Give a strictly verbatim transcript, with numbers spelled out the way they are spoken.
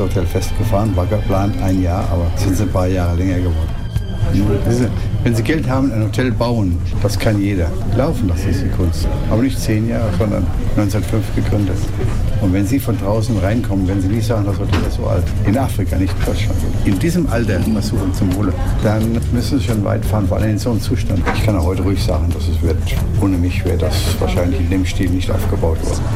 Hotel festgefahren, war geplant ein Jahr, aber es sind ein paar Jahre länger geworden. Wenn Sie Geld haben, ein Hotel bauen, das kann jeder. Laufen, das ist die Kunst. Aber nicht zehn Jahre, sondern neunzehnhundertfünf gegründet. Und wenn Sie von draußen reinkommen, wenn Sie nicht sagen, das Hotel ist so alt, in Afrika, nicht in Deutschland, in diesem Alter, was suchen zum Wohle, dann müssen Sie schon weit fahren, vor allem in so einem Zustand. Ich kann auch heute ruhig sagen, dass es wird. Ohne mich wäre das wahrscheinlich in dem Stil nicht aufgebaut worden.